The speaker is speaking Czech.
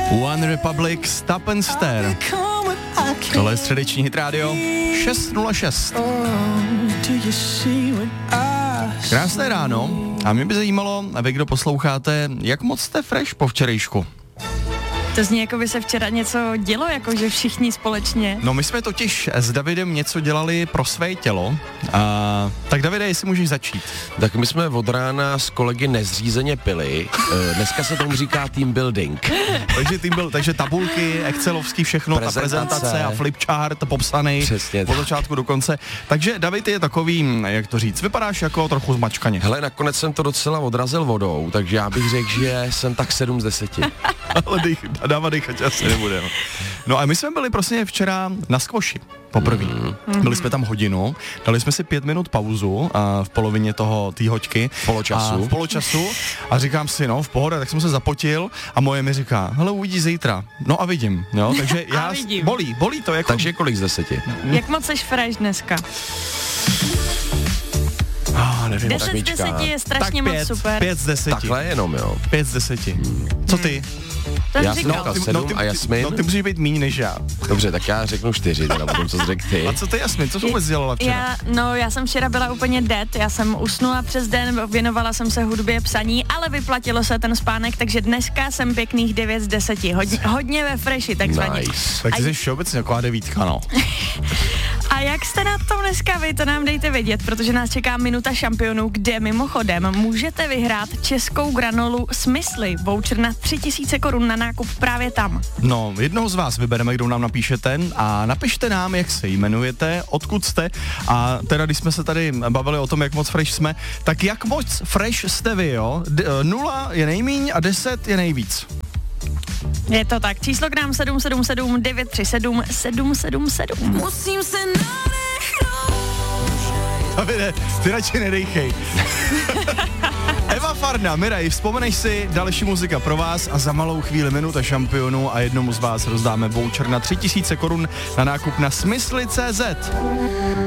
One Republic, Stop and Stare. Tohle je středeční Hit Radio 606. Krásné ráno a mě by zajímalo, a vy, kdo posloucháte, jak moc jste fresh po včerejšku? To zní, jako by se včera něco dělo, jakože všichni společně. No my jsme totiž s Davidem něco dělali pro své tělo. Tak Davide, jestli můžeš začít. Tak my jsme od rána s kolegy nezřízeně pili. Dneska se tomu říká team building. takže tabulky, excelovský, všechno, ta prezentace a flipchart popsaný od začátku do konce. Takže David je takový, jak to říct, vypadáš jako trochu zmačkaně. Hele, nakonec jsem to docela odrazil vodou, takže já bych řekl, že jsem tak 7 z 10. Ale dávat dýchat asi nebude. No a my jsme byli prostě včera na squashi. Poprvé. Byli jsme tam hodinu, dali jsme si 5 minut pauzu v polovině té hoďky. V poločasu. A říkám si, no v pohodě, tak jsem se zapotil a moje mi říká, hele, uvidíš zítra. No a vidím, jo, takže já bolí to jako. Takže kolik z 10? Jak moc seš fresh dneska? Nevím. 10 z 10 je strašně tak moc super. 5 z 10. Takhle jenom, jo. 5 z 10. Co ty? Já jsem říkal 7 a Jasmin? No ty můžeš být míň než já. Dobře, tak já řeknu 4, teda potom, co jsi řekl ty. A co ty, Jasmin, co jsi vůbec dělala včera? Já jsem včera byla úplně dead, já jsem usnula přes den, věnovala jsem se hudbě, psaní, ale vyplatilo se ten spánek, takže dneska jsem pěkných 9 z 10. Hodně ve freshi, takzvaně. Nice. Tak ty jsi všeobecně taková 9, no. A jak jste na tom dneska vy, to nám dejte vědět, protože nás čeká minuta šampionů, kde mimochodem můžete vyhrát českou granolu Smysly, voucher na 3000 korun na nákup právě tam. No, jednoho z vás vybereme, kdo nám napíšete a napište nám, jak se jmenujete, odkud jste a teda, když jsme se tady bavili o tom, jak moc fresh jsme, tak jak moc fresh jste vy, jo? 0 je nejmíň a 10 je nejvíc. Je to tak, číslo k nám 777 937 777. Musím se nadechnout. Davide, ty radši nedejchej. Eva Farna, Mirej, vzpomeneš si, další muzika pro vás a za malou chvíli minuta šampionů a jednomu z vás rozdáme voucher na 3000 korun na nákup na smysly.cz.